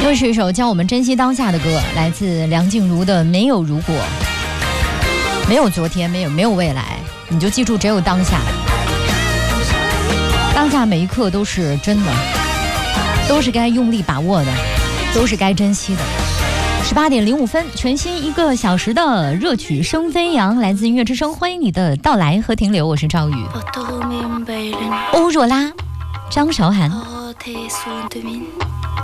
这是一首教我们珍惜当下的歌，来自梁静茹的《没有如果》。没有昨天，没有未来，你就记住只有当下。当下每一刻都是真的，都是该用力把握的，都是该珍惜的。18点05分，全新1个小时的热曲声飞扬，来自音乐之声，欢迎你的到来和停留。我是赵宇。欧若拉，张韶涵。